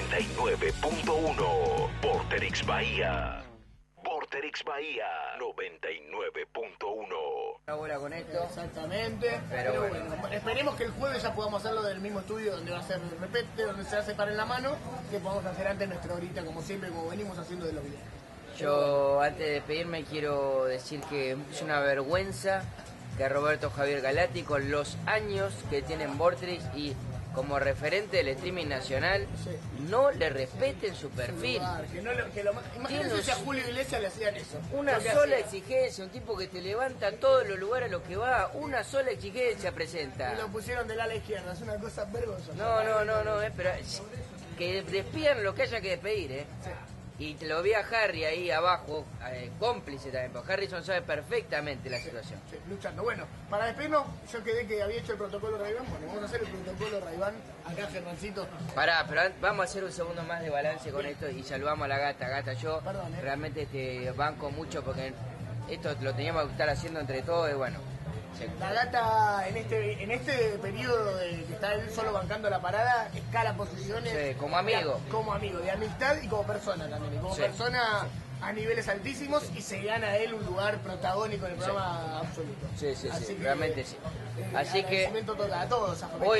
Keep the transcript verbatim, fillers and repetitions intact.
noventa y nueve punto uno. Vorterix Bahía. Vorterix Bahía noventa y nueve punto uno. Una bola con esto. Exactamente. Pero, Pero bueno. bueno, esperemos que el jueves ya podamos hacerlo del mismo estudio donde va a ser el repete, donde se hace para en la mano, que podamos hacer antes nuestra horita como siempre, como venimos haciendo de los videos. Yo antes de despedirme quiero decir que es una vergüenza que Roberto Javier Galati, con los años que tiene en Vorterix y como referente del streaming nacional, Sí. no le respeten su perfil. Lugar, que no lo, que lo, imagínense Tiene si a Julio Iglesias le hacían eso. Una Lo que sola hacía. exigencia, un tipo que te levanta a todos los lugares a los que va, una sola exigencia presenta. Y lo pusieron del ala izquierda, es una cosa vergonzosa. No, no, no, no, eh, pero que despidan lo que haya que despedir, eh. Sí. Y te lo vi a Harry ahí abajo, eh, cómplice también, porque Harrison sabe perfectamente la situación. Sí, luchando. Bueno, para despedirnos, yo quedé que había hecho el protocolo Ray-Ban. Bueno, vamos a hacer el protocolo Ray-Ban. Acá, Germancito. Pará, pero an- vamos a hacer un segundo más de balance con esto y saludamos a la gata. Gata, yo Perdón, eh. realmente te banco mucho porque esto lo teníamos que estar haciendo entre todos y bueno. se- La gata en este en este periodo de que está él solo bancando la parada, escala posiciones. Sí, como amigo. de- como amigo, de amistad y como persona también. Y como Sí. persona a niveles altísimos y se gana a él un lugar protagónico en el programa absoluto. Sí, sí, sí, Así que, realmente sí. eh, Así que agradecimiento total a todos. A hoy